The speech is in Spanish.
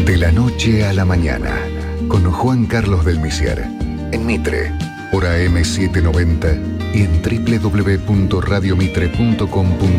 De la noche a la mañana, con Juan Carlos del Misier, en Mitre, por AM790 y en www.radiomitre.com.ar.